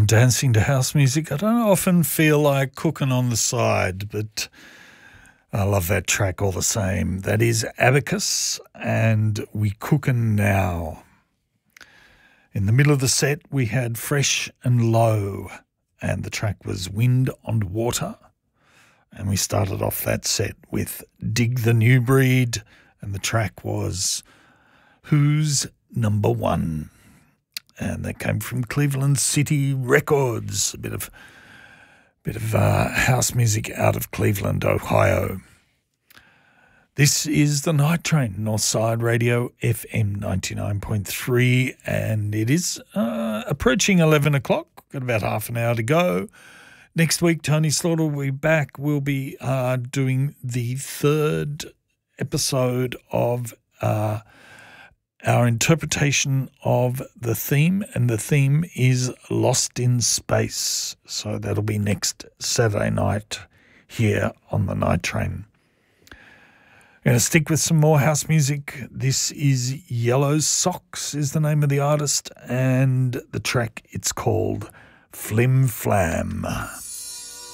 and dancing to house music. I don't often feel like cooking on the side, but I love that track all the same. That is Abacus and We Cookin' Now. In the middle of the set, we had Fresh and Low, and the track was Wind on Water. And we started off that set with Dig the New Breed, and the track was Who's Number One? And that came from Cleveland City Records, a bit of house music out of Cleveland, Ohio. This is the Night Train, Northside Radio, FM 99.3, and it is approaching 11 o'clock. Got about half an hour to go. Next week, Tony Slaughter will be back. We'll be doing the third episode of our interpretation of the theme, and the theme is Lost in Space. So that'll be next Saturday night here on the Night Train. I'm going to stick with some more house music. This is Yellow Socks is the name of the artist, and the track, it's called Flim Flam.